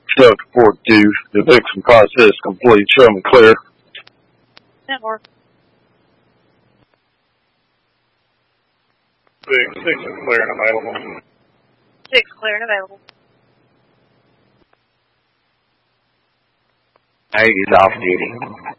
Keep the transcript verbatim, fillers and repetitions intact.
Chuck report to the victim process complete. Show me clear. Network. Six, six is clear and available. Six clear and available. Eight is off duty.